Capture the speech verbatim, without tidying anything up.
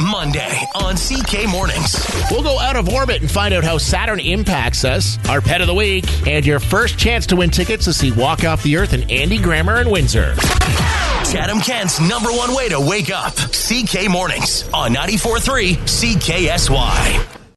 Monday on C K Mornings. We'll go out of orbit and find out how Saturn impacts us, our pet of the week, and your first chance to win tickets to see Walk Off the Earth and Andy Grammer in Windsor. Chatham Kent's number one way to wake up. C K Mornings on ninety-four point three C K S Y.